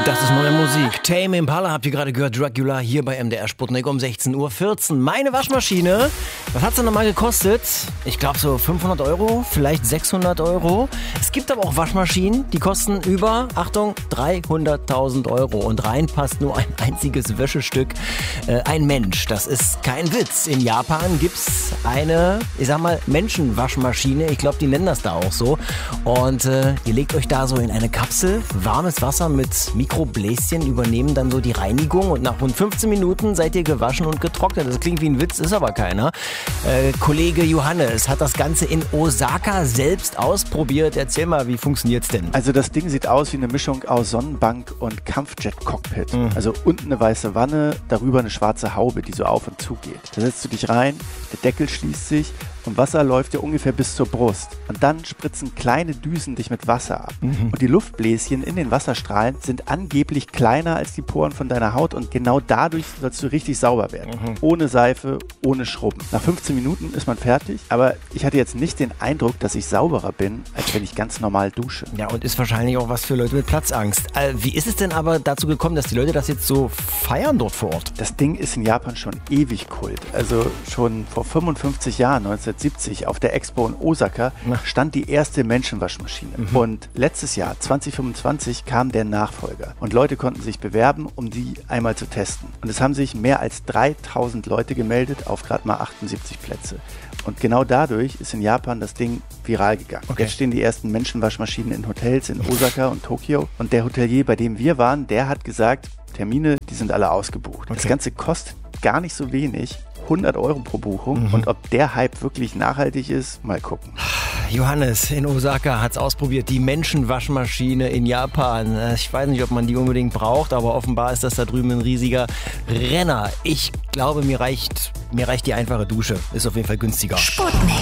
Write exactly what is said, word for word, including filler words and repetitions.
Das ist neue Musik. Tame Impala habt ihr gerade gehört. Dracula hier bei M D R Sputnik um sechzehn Uhr vierzehn. Meine Waschmaschine, was hat sie nochmal gekostet? Ich glaube so fünfhundert Euro, vielleicht sechshundert Euro. Es gibt aber auch Waschmaschinen, die kosten über, Achtung, dreihunderttausend Euro. Und rein passt nur ein einziges Wäschestück. Äh, ein Mensch, das ist kein Witz. In Japan gibt's eine, ich sag mal, Menschenwaschmaschine. Ich glaube, die nennen das da auch so. Und äh, ihr legt euch da so in eine Kapsel, warmes Wasser mit Mikrobläschen übernehmen dann so die Reinigung und nach rund fünfzehn Minuten seid ihr gewaschen und getrocknet. Das klingt wie ein Witz, ist aber keiner. Äh, Kollege Johannes hat das Ganze in Osaka selbst ausprobiert. Erzähl mal, wie funktioniert's denn? Also das Ding sieht aus wie eine Mischung aus Sonnenbank und Kampfjet-Cockpit. Mhm. Also unten eine weiße Wanne, darüber eine schwarze Haube, die so auf und zu geht. Da setzt du dich rein, der Deckel schließt sich und Wasser läuft dir ungefähr bis zur Brust. Und dann spritzen kleine Düsen dich mit Wasser ab. Mhm. Und die Luftbläschen in den Wasserstrahlen sind angeblich kleiner als die Poren von deiner Haut und genau dadurch sollst du richtig sauber werden. Mhm. Ohne Seife, ohne Schrubben. Nach fünfzehn Minuten ist man fertig, aber ich hatte jetzt nicht den Eindruck, dass ich sauberer bin, als wenn ich ganz normal dusche. Ja, und ist wahrscheinlich auch was für Leute mit Platzangst. Äh, wie ist es denn aber dazu gekommen, dass die Leute das jetzt so feiern dort vor Ort? Das Ding ist in Japan schon ewig Kult. Also schon vor fünfundfünfzig Jahren, neunzehnhundertsiebzig, auf der Expo in Osaka, stand die erste Menschenwaschmaschine. Mhm. Und letztes Jahr, zwanzig fünfundzwanzig, kam der Nachfolger. Und Leute konnten sich bewerben, um die einmal zu testen. Und es haben sich mehr als dreitausend Leute gemeldet auf gerade mal achtundsiebzig Plätze. Und genau dadurch ist in Japan das Ding viral gegangen. Okay. Jetzt stehen die ersten Menschenwaschmaschinen in Hotels in Osaka und Tokio. Und der Hotelier, bei dem wir waren, der hat gesagt, Termine, die sind alle ausgebucht. Okay. Das Ganze kostet gar nicht so wenig. hundert Euro pro Buchung. Mhm. Und ob der Hype wirklich nachhaltig ist, mal gucken. Johannes in Osaka hat es ausprobiert, die Menschenwaschmaschine in Japan. Ich weiß nicht, ob man die unbedingt braucht, aber offenbar ist das da drüben ein riesiger Renner. Ich glaube, mir reicht, mir reicht die einfache Dusche. Ist auf jeden Fall günstiger. Sputnik.